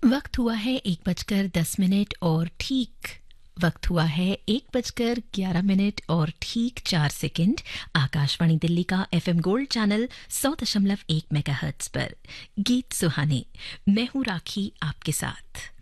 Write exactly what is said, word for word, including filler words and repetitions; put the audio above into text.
वक्त हुआ है एक बजकर दस मिनट और ठीक वक्त हुआ है एक बजकर ग्यारह मिनट और ठीक चार सेकंड। आकाशवाणी दिल्ली का एफएम गोल्ड चैनल सौ दशमलव एक मेगाहर्ट्ज पर गीत सुहाने। मैं हूं राखी आपके साथ।